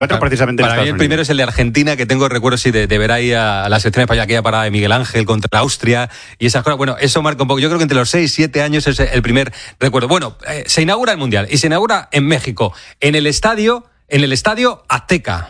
Otro precisamente para mí el primero es el de Argentina, que tengo recuerdos de ver ahí a la selección española, aquella parada de Miguel Ángel contra Austria y esas cosas. Bueno, eso marca un poco. Yo creo que entre los 6 y 7 años es el primer recuerdo. Bueno, se inaugura el Mundial y se inaugura en México, en el estadio Azteca.